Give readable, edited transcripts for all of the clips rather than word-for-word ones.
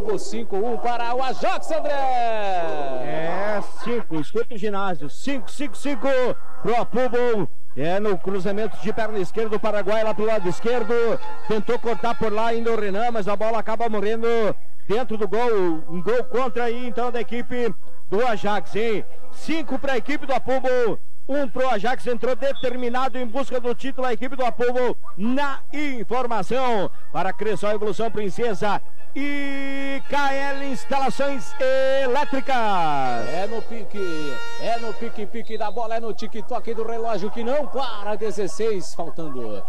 Ficou 5-1 para o Ajax, André. 5, escuta o ginásio, 5 pro Apubo. No cruzamento de perna esquerda do Paraguai lá pro lado esquerdo. Tentou cortar por lá ainda o Renan, mas a bola acaba morrendo dentro do gol. Um gol contra aí então da equipe do Ajax, hein? 5 para a equipe do Apubo, 1 pro Ajax. Entrou determinado em busca do título a equipe do Apubo na informação para Cressol Evolução Princesa e KL Instalações Elétricas. É no pique da bola, é no tic-toc do relógio que não para. 16 faltando.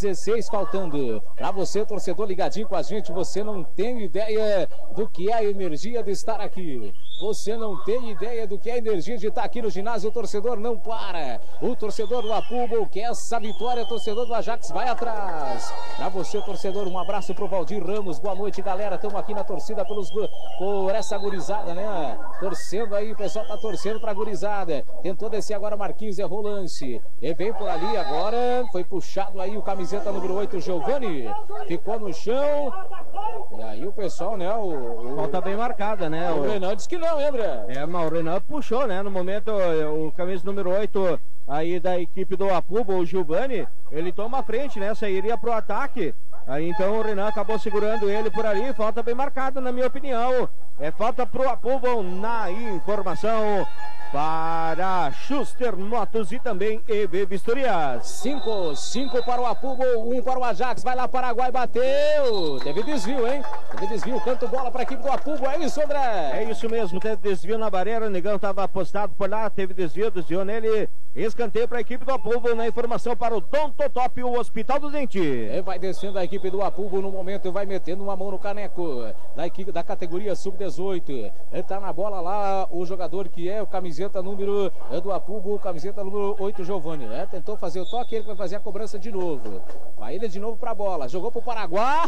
Pra você, torcedor ligadinho com a gente, você não tem ideia do que é a energia de estar aqui. Você não tem ideia do que é a energia de estar aqui no ginásio. O torcedor não para. O torcedor do Apubo quer essa vitória. O torcedor do Ajax vai atrás. Pra você, torcedor, um abraço pro Valdir Ramos. Boa noite, galera. Estamos aqui na torcida por essa gurizada, né? Torcendo aí, o pessoal tá torcendo pra gurizada. Tentou descer agora Marquinhos, errou o lance. E vem por ali agora. Foi puxado aí o camiseta número 8, Giovani. Ficou no chão. E aí o pessoal, né? Falta bem marcada, né? O Renan disse que não, lembra? Mas o Renan puxou, né? No momento, o camisa número 8 aí da equipe do Apubo, o Giovani, ele toma a frente, né? Sairia pro ataque. Aí então o Renan acabou segurando ele por ali. Falta bem marcada, na minha opinião. Falta pro Apubo na informação para Schuster Motos e também EB Vistorias. 5 para o Apubo, 1 para o Ajax. Vai lá, Paraguai, bateu. Teve desvio, hein? Teve desvio, canto bola para a equipe do Apubo. É isso, André? É isso mesmo, teve desvio na barreira. O Negão estava apostado por lá, teve desviou nele. Escanteio para a equipe do Apubo na informação para o Dom Totop, o Hospital do Dente. Vai descendo a equipe do Apubo no momento, vai metendo uma mão no caneco da equipe da categoria sub-18. Tá na bola lá o jogador que é o camiseta número do Apubo, camiseta número 8, Giovani, né? Tentou fazer o toque, ele vai fazer a cobrança de novo. Vai ele de novo pra bola, jogou pro Paraguai.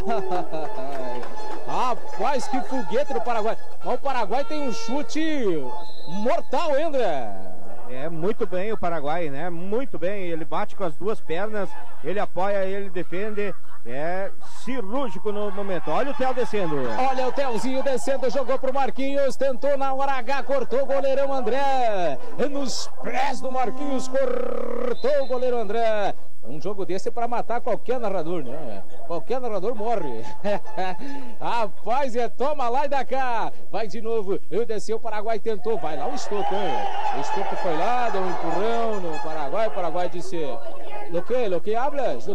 Rapaz, que foguete do Paraguai. Mas o Paraguai tem um chute mortal, hein, André? Muito bem o Paraguai, né? Muito bem, ele bate com as duas pernas, ele apoia, ele defende. Cirúrgico no momento. Olha o Theo descendo. Olha o Theozinho descendo, jogou pro Marquinhos, tentou na hora H, cortou o goleirão André. Nos pés do Marquinhos, cortou o goleiro André. Um jogo desse é para matar qualquer narrador, né? Qualquer narrador morre. Rapaz, toma lá e da cá. Vai de novo. Desceu o Paraguai, tentou. Vai lá o Estouco, hein? O Estouco foi lá, deu um empurrão no Paraguai. O Paraguai disse: Lo que hablas?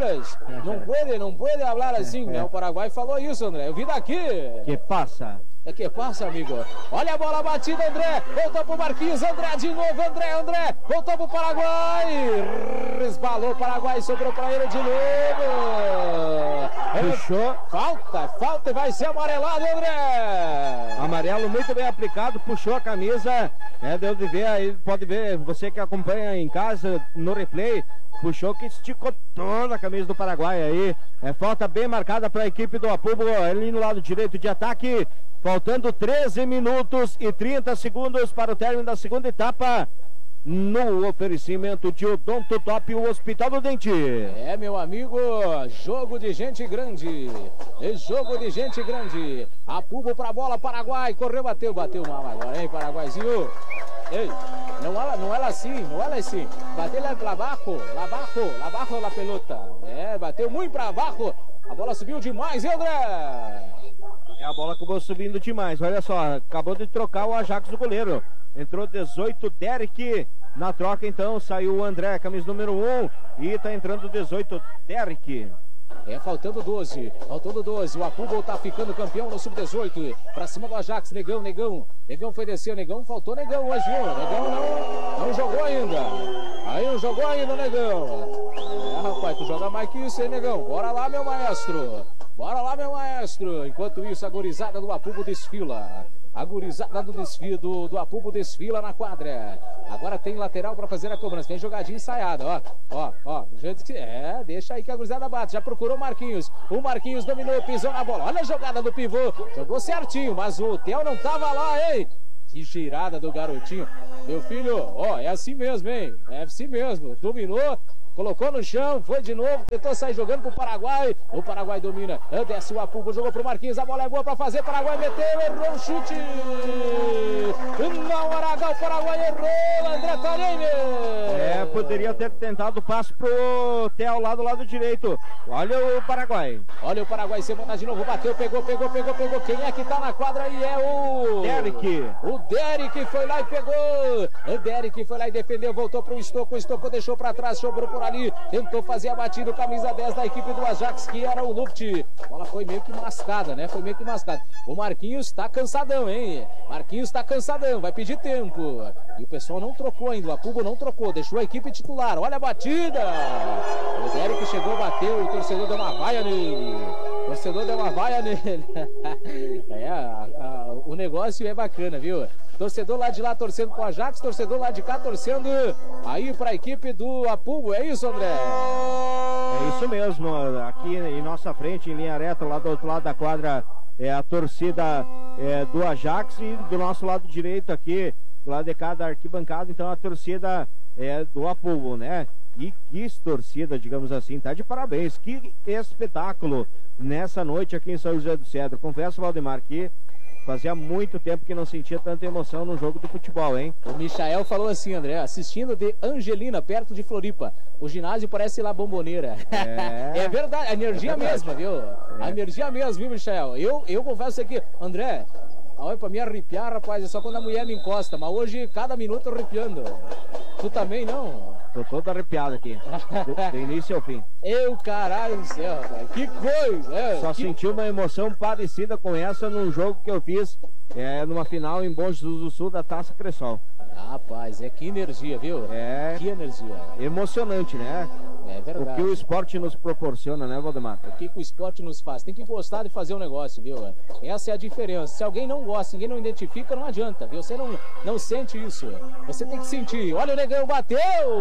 Não pode falar assim, né? O Paraguai falou isso, André. Eu vi daqui. Que passa? Que passa, amigo? Olha a bola batida, André. Voltou pro Marquinhos, André de novo, André. Voltou pro Paraguai. Resbalou o Paraguai, sobrou pra ele de novo. Puxou. Falta e vai ser amarelado, André. Amarelo muito bem aplicado, puxou a camisa. Deu de ver aí, pode ver, você que acompanha em casa no replay. Puxou que esticou toda a camisa do Paraguai aí. Falta bem marcada para a equipe do Apubo ali no lado direito de ataque. Faltando 13 minutos e 30 segundos para o término da segunda etapa. No oferecimento de Odonto Top, o Hospital do Dente. Meu amigo, jogo de gente grande. Jogo de gente grande. Apubo pra bola, Paraguai. Correu, bateu mal agora, hein, Paraguaizinho. Ei, não é assim. Bateu lá abaixo la pelota. Bateu muito pra baixo. A bola subiu demais, hein, André? A bola acabou subindo demais. Olha só, acabou de trocar o Ajax do goleiro. Entrou 18, Derek. Na troca, então, saiu o André, camisa número 1. E tá entrando 18, Derek. Faltando 12. O Apubo tá ficando campeão no sub-18. Pra cima do Ajax, Negão. Negão foi descer, faltou Negão hoje, viu? Negão não jogou ainda. Aí não jogou ainda, Negão. Rapaz, tu joga mais que isso, hein, Negão? Bora lá, meu maestro. Enquanto isso, a gurizada do Apubo desfila. A gurizada do Apubo desfila na quadra. Agora tem lateral para fazer a cobrança. Tem jogadinha ensaiada, ó. Gente que deixa aí que a gurizada bate. Já procurou o Marquinhos. O Marquinhos dominou, pisou na bola. Olha a jogada do pivô. Jogou certinho, mas o Theo não tava lá, hein? Que girada do garotinho. Meu filho, é assim mesmo, hein? É assim mesmo. Dominou. colocou no chão, foi de novo, tentou sair jogando pro Paraguai. O Paraguai domina, desce o Apubo, jogou pro Marquinhos, a bola é boa pra fazer, Paraguai meteu, errou o chute. Na hora H o Paraguai errou, André Taremi. Poderia ter tentado o passe pro Theo lá do lado direito. Olha o Paraguai. Olha o Paraguai, se manda de novo, bateu, pegou. Quem é que tá na quadra aí? É o Derek. O Derek foi lá e pegou. O Derek foi lá e defendeu, voltou pro Estocco. O Estocco deixou pra trás, sobrou por ali. Tentou fazer a batida, camisa 10 da equipe do Ajax, que era o Luft. A bola foi meio que mascada, né? O Marquinhos tá cansadão, hein? Vai pedir tempo. E o pessoal não trocou ainda, o Apubo não trocou, deixou a equipe titular. Olha a batida. O Derek chegou, bateu, o torcedor deu uma vaia nele. O negócio é bacana, viu? Torcedor lá de lá torcendo pro Ajax, torcedor lá de cá torcendo aí pra equipe do Apubo, é isso, André? É isso mesmo, aqui em nossa frente, em linha reta, lá do outro lado da quadra, é a torcida do Ajax, e do nosso lado direito aqui, do lado de cá da arquibancada, então a torcida do Apubo, né? E que torcida, digamos assim, tá de parabéns, que espetáculo nessa noite aqui em São José do Cedro. Confesso, Valdemar, que fazia muito tempo que não sentia tanta emoção no jogo de futebol, hein? O Michael falou assim, André, assistindo de Angelina, perto de Floripa. O ginásio parece lá Bomboneira. É verdade, a energia mesma, viu? A energia mesmo, viu, Michael? Eu confesso aqui, André, olha, pra me arrepiar, rapaz, é só quando a mulher me encosta, mas hoje cada minuto arrepiando. Tu também não? Tô todo arrepiado aqui, do início ao fim. Caralho do céu, cara. Que coisa! Só senti uma emoção parecida com essa num jogo que eu fiz numa final em Bom Jesus do Sul da Taça Cressol. Rapaz, que energia, viu? Que energia. Emocionante, né? É verdade. O que o esporte nos proporciona, né, Valdemar? O que o esporte nos faz. Tem que gostar de fazer um negócio, viu? Essa é a diferença. Se alguém não gosta, ninguém não identifica, não adianta, viu? Você não sente isso. Você tem que sentir. Olha o Negão, bateu!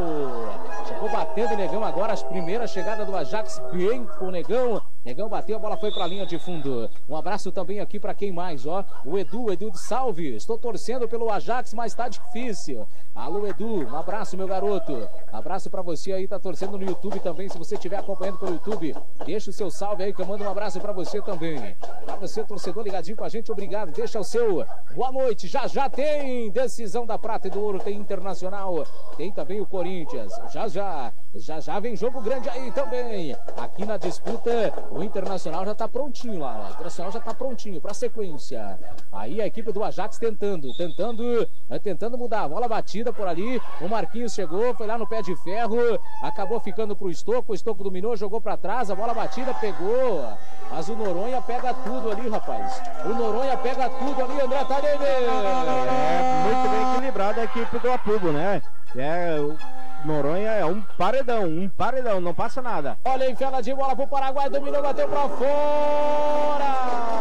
Chegou batendo o Negão agora, a primeira chegada do Ajax, bem com o Negão. Negão bateu, a bola foi pra linha de fundo. Um abraço também aqui pra quem mais, ó. O Edu de Salve. Estou torcendo pelo Ajax, mas tá difícil. Alô, Edu, um abraço, meu garoto. Abraço pra você aí, tá torcendo no YouTube também. Se você estiver acompanhando pelo YouTube, deixa o seu salve aí, que eu mando um abraço pra você também. Pra você, torcedor ligadinho com a gente, obrigado. Deixa o seu boa noite. Já tem decisão da Prata e do Ouro, tem Internacional, tem também o Corinthians. Já vem jogo grande aí também. Aqui na disputa, o Internacional já tá prontinho lá. O Internacional já tá prontinho pra sequência. Aí a equipe do Ajax tentando mudar. A bola batida por ali. O Marquinhos chegou, foi lá no pé de ferro. Acabou ficando pro Estocco. O Estocco dominou, jogou pra trás. A bola batida, pegou. Mas o Noronha pega tudo ali, rapaz. O Noronha pega tudo ali, André Taremi. Muito bem equilibrada a equipe do Apubo, né? O Noronha é um paredão, não passa nada. Olha a enfiada de bola pro Paraguai, dominou, bateu pra fora!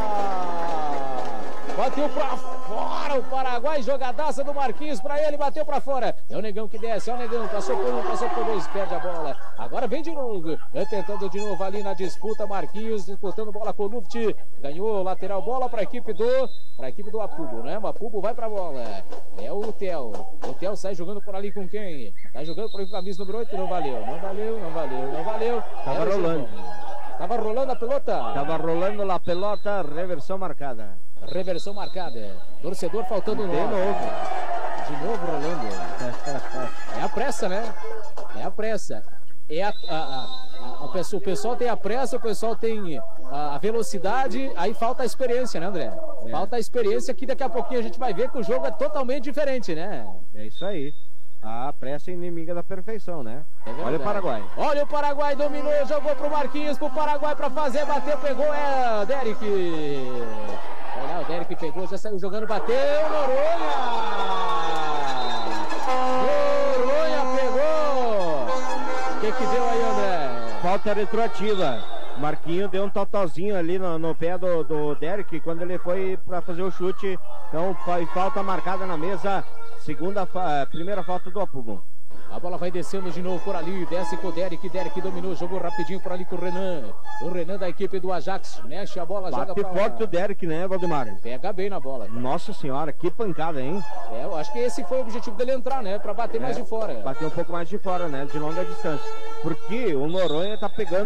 Bateu pra fora o Paraguai, jogadaça do Marquinhos pra ele, bateu pra fora. É o Negão que desce, é o Negão, passou por um, passou por dois, perde a bola. Agora vem de novo, tentando de novo ali na disputa, Marquinhos disputando bola com o Luft. Ganhou lateral, bola pra equipe do Apubo, né? O Apubo vai pra bola. É o Theo. O Theo sai jogando por ali com quem? Tá jogando por ali com a camisa número 8, não valeu. Tava rolando a pelota. Tava rolando a pelota, reversão marcada. Torcedor faltando de novo rolando. É a pressa, né? O pessoal tem a pressa, o pessoal tem a velocidade, aí falta a experiência, né, André? Falta a experiência, que daqui a pouquinho a gente vai ver que o jogo é totalmente diferente, né? É isso aí. A pressa é inimiga da perfeição, né? Olha o Paraguai. Olha o Paraguai, dominou, jogou pro Marquinhos, pro Paraguai pra fazer, bateu, pegou, Derek. Olha lá, o Derek pegou, já saiu jogando, bateu, Noronha pegou. O que deu aí, André? Falta retroativa. Marquinho deu um totozinho ali no pé do Derek quando ele foi para fazer o chute. Então foi falta marcada na mesa. Primeira falta do Apubo. A bola vai descendo de novo por ali, desce com o Derek. Derek dominou, jogou rapidinho por ali com o Renan. O Renan da equipe do Ajax, mexe a bola, joga pra lá. Forte o Derek, né, Valdemar? Pega bem na bola. Cara. Nossa senhora, que pancada, hein? Eu acho que esse foi o objetivo dele entrar, né? Pra bater mais de fora. Bater um pouco mais de fora, né? De longa distância. Porque o Noronha tá pegando